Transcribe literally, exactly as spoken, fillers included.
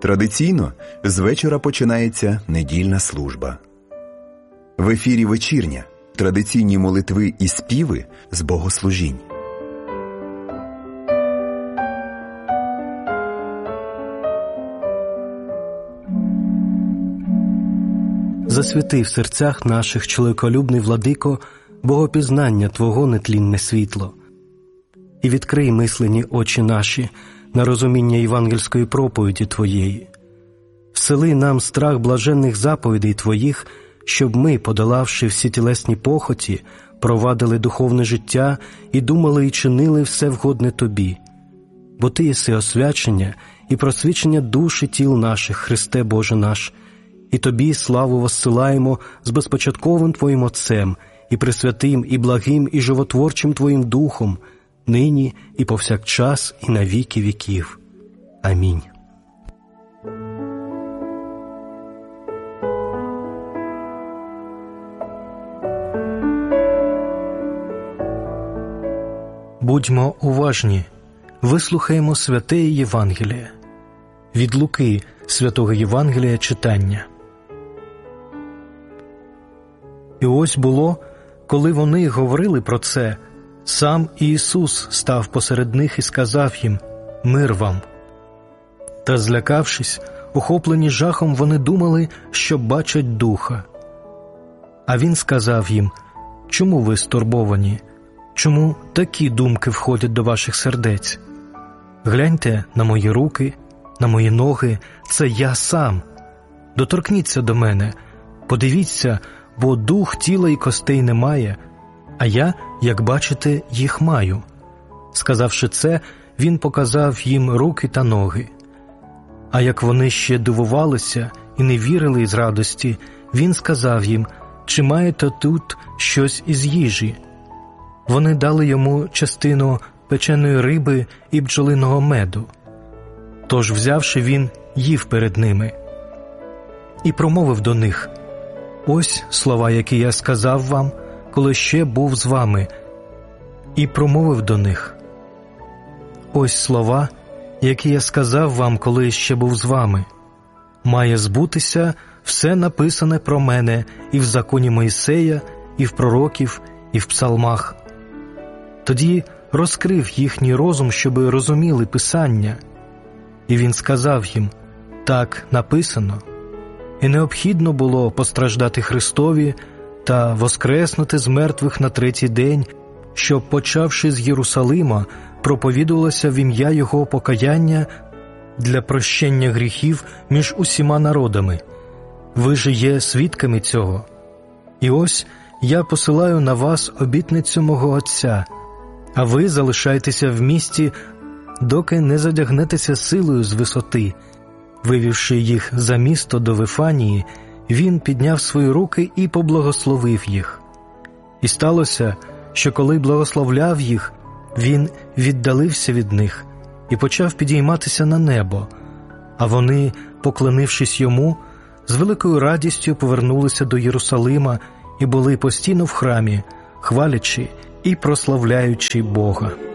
Традиційно з вечора починається недільна служба. В ефірі вечірня, традиційні молитви і співи з богослужінь. Засвіти в серцях наших, чоловіколюбний владико, богопізнання Твого нетлінне світло. І відкрий мислені очі наші на розуміння євангельської проповіді Твоєї. Всели нам страх блаженних заповідей Твоїх, щоб ми, подолавши всі тілесні похоті, провадили духовне життя і думали і чинили все вгодне Тобі. Бо Ти єси освячення і просвічення душ і тіл наших, Христе Боже наш, і Тобі славу воссилаємо з безпочатковим Твоїм Отцем, і пресвятим, і благим, і животворчим Твоїм Духом, нині і повсякчас, і на віки віків. Амінь. Будьмо уважні, вислухаємо святе Євангеліє. Від Луки святого Євангелія читання. І ось було, коли вони говорили про це, сам Ісус став посеред них і сказав їм: «Мир вам». Та, злякавшись, охоплені жахом, вони думали, що бачать духа. А Він сказав їм: «Чому ви стурбовані? Чому такі думки входять до ваших сердець? Гляньте на мої руки, на мої ноги, це я сам. Доторкніться до мене, подивіться, бо дух тіла і костей немає, а я, як бачите, їх маю». Сказавши це, він показав їм руки та ноги. А як вони ще дивувалися і не вірили із радості, він сказав їм: «Чи маєте тут щось із їжі?» Вони дали йому частину печеної риби і бджолиного меду. Тож, взявши, він їв перед ними. І промовив до них: «Ось слова, які я сказав вам, коли ще був з вами». І промовив до них: «Ось слова, які я сказав вам, коли ще був з вами. Має збутися все написане про мене і в законі Мойсея, і в пророків, і в псалмах». Тоді розкрив їхній розум, щоби розуміли Писання. І він сказав їм: «Так написано. І необхідно було постраждати Христові та воскреснути з мертвих на третій день, щоб, почавши з Єрусалима, проповідувалося в ім'я Його покаяння для прощення гріхів між усіма народами. Ви ж є свідками цього. І ось я посилаю на вас обітницю мого Отця, а ви залишайтеся в місті, доки не задягнетеся силою з висоти». Вивівши їх за місто до Вифанії, він підняв свої руки і поблагословив їх. І сталося, що коли благословляв їх, він віддалився від них і почав підійматися на небо, а вони, поклонившись йому, з великою радістю повернулися до Єрусалима і були постійно в храмі, хвалячи і прославляючи Бога.